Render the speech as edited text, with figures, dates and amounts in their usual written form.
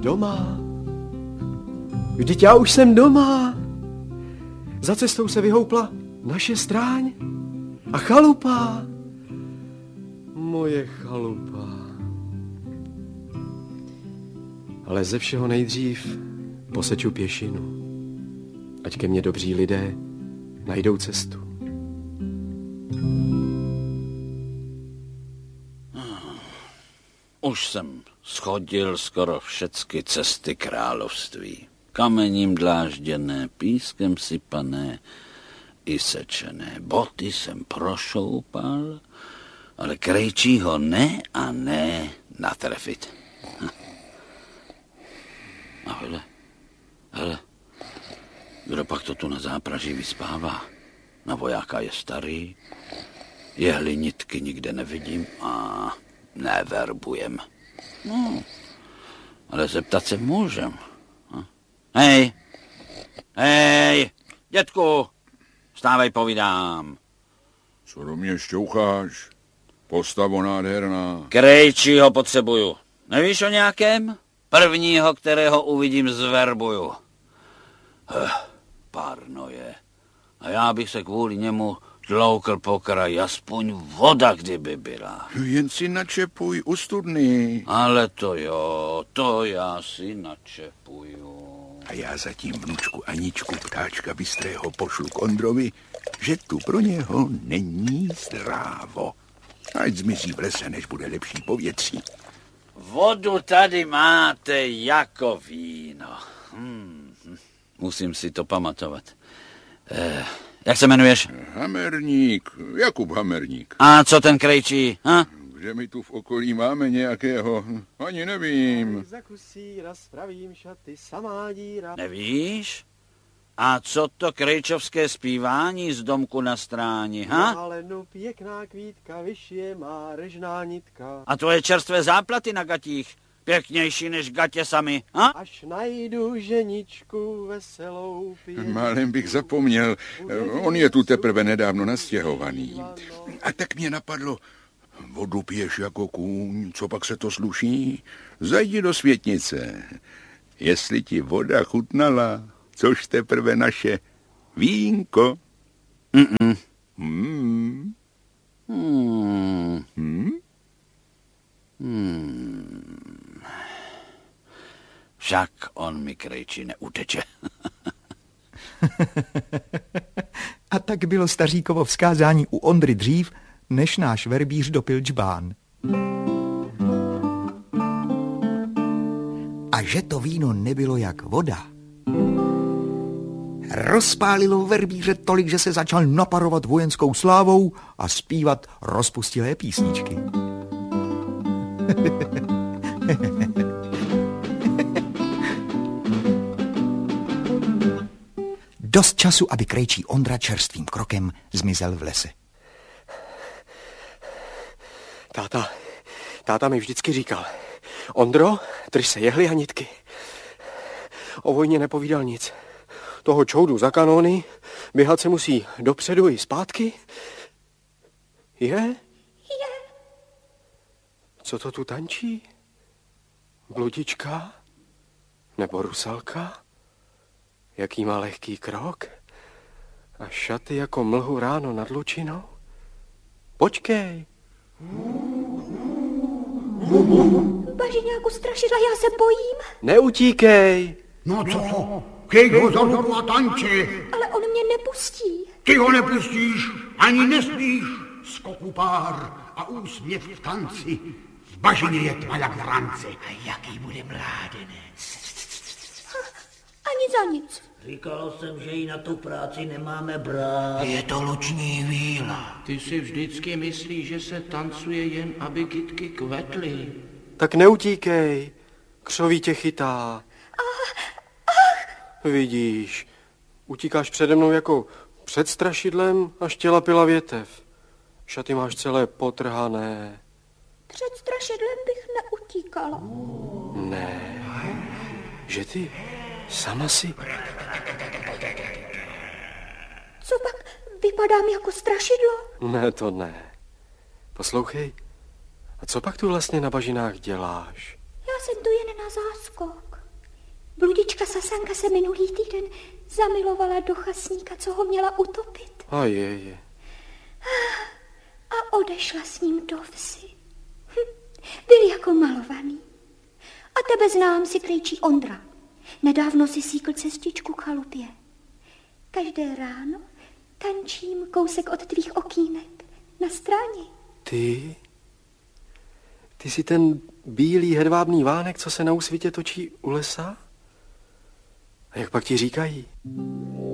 doma. Vždyť já už jsem doma. Za cestou se vyhoupla naše stráň a chalupa. Moje chalupa. Ale ze všeho nejdřív poseču pěšinu. Ať ke mně dobří lidé najdou cestu. Už jsem schodil skoro všecky cesty království. Kamením dlážděné, pískem sypané i sečené. Boty jsem prošoupal, ale krejčího ne a ne natrefit. A hele, kdo pak to tu na zápraží vyspává? Na vojáka je starý, jehly nitky nikde nevidím a neverbujem. No, ale zeptat se můžem. Hej, dětku, vstávej, povídám. Co do mě šťoucháš? Postavo nádherná. Krejčího potřebuju. Nevíš o nějakém? Prvního, kterého uvidím, zverbuju. Párno je. A já bych se kvůli němu tloukl po kraji, aspoň voda, kdyby byla. Jen si načepuj u studny. Ale to jo, to já si načepuju. A já zatím vnučku Aničku, ptáčka bystrého, pošlu k Ondrovi, že tu pro něho není zdrávo. Ať zmizí v lese, než bude lepší povětří. Vodu tady máte jako víno. Musím si to pamatovat. Jak se jmenuješ? Hamerník, Jakub Hamerník. A co ten krejčí? Kde my tu v okolí máme nějakého, ani nevím. Za kusíra spravím šaty, samá díra. Nevíš? A co to krejčovské zpívání z domku na stráni, Ale no pěkná kvítka, vyšije má režná nitka. A tvoje čerstvé záplaty na gatích? Pěknější než gatě sami, Až najdu ženičku veselou pěknou. Málem bych zapomněl, on je tu teprve nedávno nastěhovaný. A tak mě napadlo, vodu piješ jako kůň, co pak se to sluší? Zajdi do světnice. Jestli ti voda chutnala, což teprve naše vínko. Však on mi krejčí neuteče. A tak bylo staříkovo vzkázání u Ondry dřív, než náš verbíř dopil džbán. A že to víno nebylo jak voda, rozpálilo verbíře tolik, že se začal naparovat vojenskou slávou a zpívat rozpustilé písničky. Dost času, aby krejčí Ondra čerstvým krokem zmizel v lese. Táta mi vždycky říkal, Ondro, drž se jehly a nitky. O vojně nepovídal nic. Toho čoudu za kanóny, běhat se musí dopředu i zpátky. Je? Co to tu tančí? Bludička? Nebo rusalka? Jaký má lehký krok? A šaty jako mlhu ráno nad lučinou? Počkej. Bažiňáku strašidla, já se bojím. Neutíkej. No co? Chyť ho za ruku a tanči. Ale on mě nepustí. Ty ho nepustíš, ani nesmíš. Skoku pár a úsměv v tanci. V bažině je tma jak v ranci. A jaký bude mládenec. Ani za nic. Říkal jsem, že ji na tu práci nemáme brát. Je to luční víla. Ty si vždycky myslíš, že se tancuje jen, aby kytky kvetly. Tak neutíkej. Křoví tě chytá. Vidíš, utíkáš přede mnou jako před strašidlem, až těla pila větev. Šaty máš celé potrhané. Před strašidlem bych neutíkala. Ne, že ty sama si... Co pak, vypadám jako strašidlo? Ne, to ne. Poslouchej, a co pak tu vlastně na bažinách děláš? Já jsem tu jen na záskok. Bludička Sasanka se minulý týden zamilovala do chasníka, co ho měla utopit. A je. A odešla s ním do vsi. Byl jako malovaný. A tebe znám, si krejčí Ondra. Nedávno si síkl cestičku k chalupě. Každé ráno tančím kousek od tvých okýnek na stráni. Ty? Ty jsi ten bílý hedvábný vánek, co se na úsvitě točí u lesa? A jak pak ti říkají?